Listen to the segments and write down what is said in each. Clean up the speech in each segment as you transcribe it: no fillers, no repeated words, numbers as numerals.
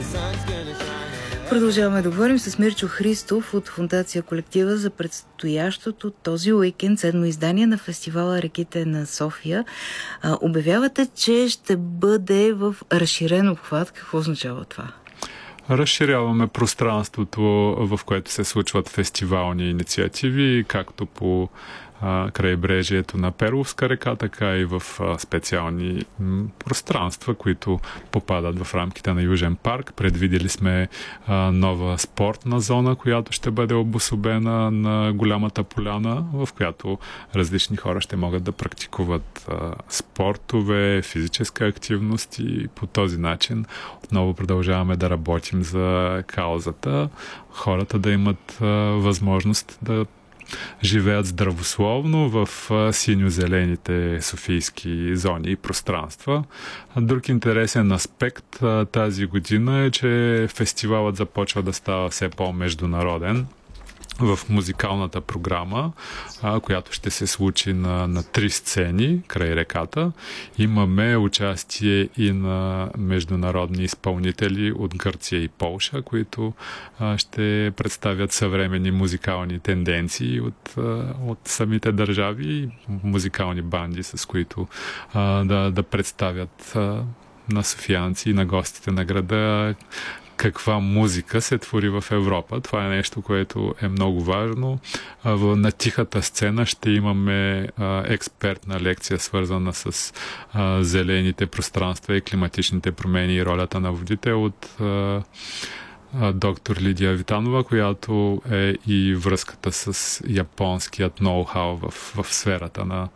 Продължаваме да говорим с Мирчо Христов от Фондация Колектива за предстоящото този уикенд, 7-о издание на фестивала Реките на София. Обявявате, че ще бъде в разширен обхват. Какво означава това? Разширяваме пространството, в което се случват фестивални инициативи, както по крайбрежието на Перловска река, така и в специални пространства, които попадат в рамките на Южен парк. Предвидели сме нова спортна зона, която ще бъде обособена на голямата поляна, в която различни хора ще могат да практикуват спортове, физическа активност и по този начин отново продължаваме да работим за каузата. Хората да имат възможност да живеят здравословно в синьо-зелените софийски зони и пространства. Друг интересен аспект тази година е, че фестивалът започва да става все по-международен. В музикалната програма, която ще се случи на 3 сцени край реката, имаме участие и на международни изпълнители от Гърция и Полша, които ще представят съвременни музикални тенденции от самите държави, музикални банди, с които да представят на софиянци и на гостите на града каква музика се твори в Европа. Това е нещо, което е много важно. На тихата сцена ще имаме експертна лекция, свързана с зелените пространства и климатичните промени и ролята на водите от доктор Лидия Витанова, която е и връзката с японският ноу-хау в сферата на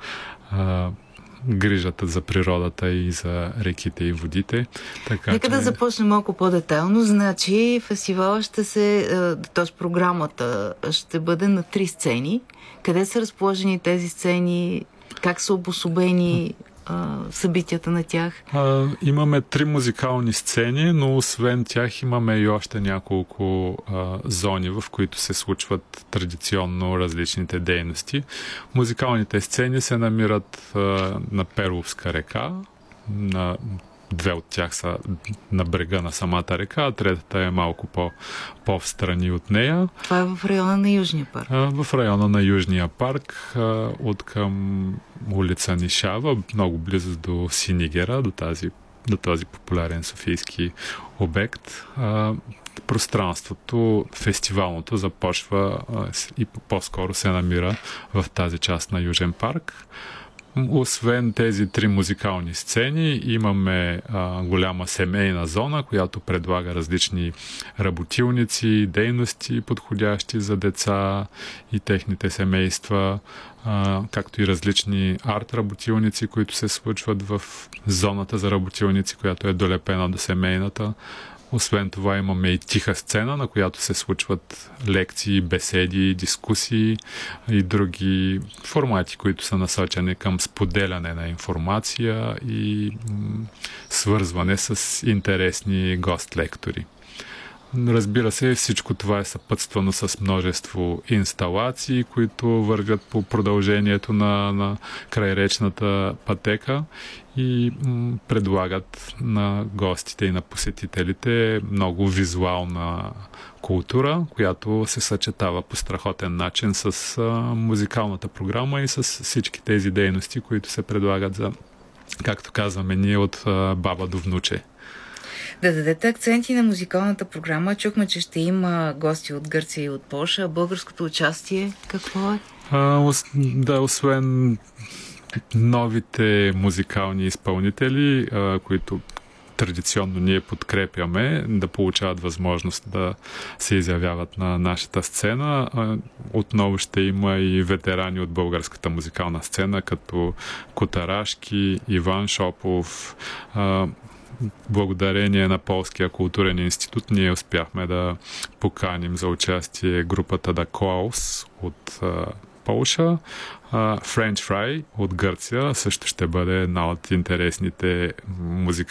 грижата за природата и за реките и водите. Нека да започнем малко по-детайлно. Значи фестивала т.е. програмата ще бъде на 3 сцени. Къде са разположени тези сцени? Как са обособени събитията на тях? Имаме 3 музикални сцени, но освен тях имаме и още няколко зони, в които се случват традиционно различните дейности. Музикалните сцени се намират на Перловска река, на 2 от тях са на брега на самата река, а третата е малко по-встрани от нея. Това е в района на Южния парк? В района на Южния парк, от към улица Нишава, много близо до Синигера, до този популярен софийски обект. Пространството, фестивалното започва и по-скоро се намира в тази част на Южен парк. Освен тези 3 музикални сцени, имаме голяма семейна зона, която предлага различни работилници, дейности, подходящи за деца и техните семейства, както и различни арт-работилници, които се случват в зоната за работилници, която е долепена до семейната. Освен това имаме и тиха сцена, на която се случват лекции, беседи, дискусии и други формати, които са насочени към споделяне на информация и свързване с интересни гост-лектори. Разбира се, всичко това е съпътствано с множество инсталации, които вървят по продължението на крайречната пътека и предлагат на гостите и на посетителите много визуална култура, която се съчетава по страхотен начин с музикалната програма и с всички тези дейности, които се предлагат за, както казваме ние, от баба до внуче. Да дадете акценти на музикалната програма. Чухме, че ще има гости от Гърция и от Полша. Българското участие какво е? Освен новите музикални изпълнители, които традиционно ние подкрепяме, да получават възможност да се изявяват на нашата сцена. Отново ще има и ветерани от българската музикална сцена, като Котарашки, Иван Шопов. Благодарение на Полския културен институт ние успяхме да поканим за участие групата The Klaus от Полша. French Fry от Гърция също ще бъде една от интересните музикални